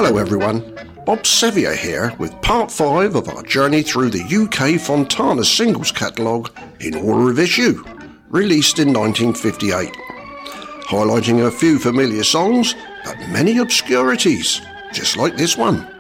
Hello everyone, Bob Sevier here with part 5 of our journey through the UK Fontana singles catalogue in order of issue, released in 1958, highlighting a few familiar songs but many obscurities, just like this one.